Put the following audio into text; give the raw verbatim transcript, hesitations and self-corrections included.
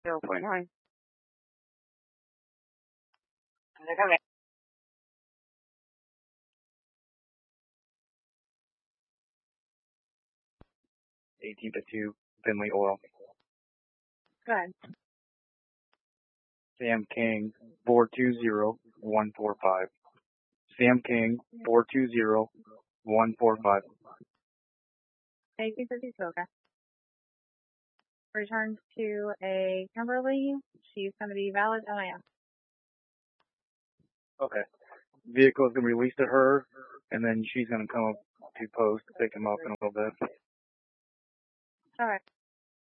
zero point nine. eighteen to two, Finley Oil. Go ahead. Sam King, four two zero, one four five. Sam King, four two zero, one four five. eighteen fifty-two, okay. Return to a Kimberly. She's going to be valid M I S. Okay. Vehicle's going to be released to her, and then she's going to come up to post to pick him up in a little bit. All right.